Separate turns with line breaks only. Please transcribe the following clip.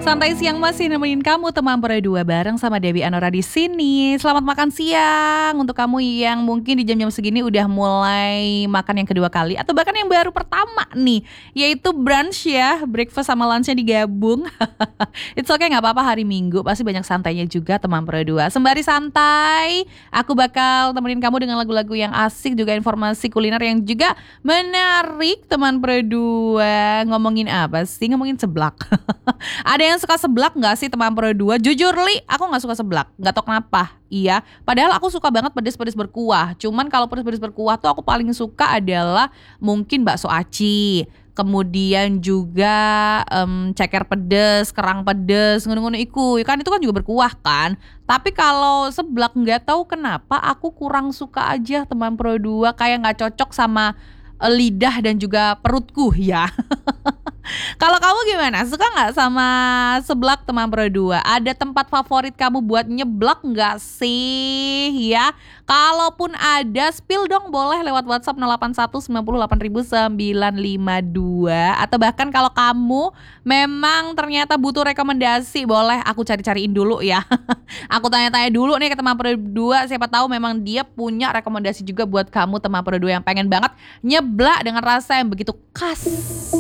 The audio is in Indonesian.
Santai siang masih nemenin kamu teman berdua bareng sama Dewi Anora di sini. Selamat makan siang untuk kamu yang mungkin di jam-jam segini udah mulai makan yang kedua kali atau bahkan yang baru pertama nih, yaitu brunch ya, breakfast sama lunchnya digabung. It's okay, nggak apa-apa, hari Minggu pasti banyak santainya juga teman berdua. Sembari santai, aku bakal temenin kamu dengan lagu-lagu yang asik, juga informasi kuliner yang juga menarik teman berdua. Ngomongin apa sih? Ngomongin seblak. Ada yang suka seblak nggak sih teman berdua? Jujur Li, aku nggak suka seblak. Nggak tahu kenapa. Iya, padahal aku suka banget pedes-pedes berkuah. Cuman kalau pedes-pedes berkuah tuh aku paling suka adalah mungkin bakso aci. Kemudian juga ceker pedes, kerang pedes, ngono-ngono iku. Kan itu kan juga berkuah kan. Tapi kalau seblak nggak tahu kenapa aku kurang suka aja teman berdua. Kayak nggak cocok sama lidah dan juga perutku ya. Kalau kamu gimana? Suka nggak sama seblak teman berdua? Ada tempat favorit kamu buat nyeblak nggak sih? Ya, kalaupun ada, spill dong boleh lewat WhatsApp 081 90 800952. Atau bahkan kalau kamu memang ternyata butuh rekomendasi, boleh aku cari-cariin dulu ya. Aku tanya-tanya dulu nih ke teman berdua, siapa tahu memang dia punya rekomendasi juga buat kamu teman berdua yang pengen banget nyeblak dengan rasa yang begitu khas.